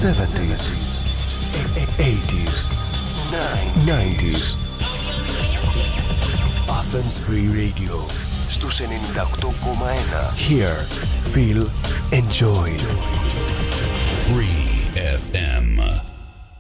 70s, 80s, 90s. Athens Free Radio στους 98,1. Hear, feel, enjoy. Free.